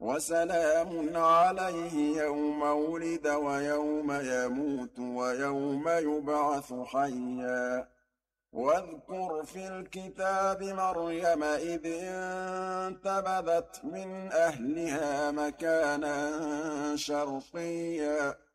وسلام عليه يوم ولد ويوم يموت ويوم يبعث حيا واذكر في الكتاب مريم إذ انتبذت من أهلها مكانا شرقيا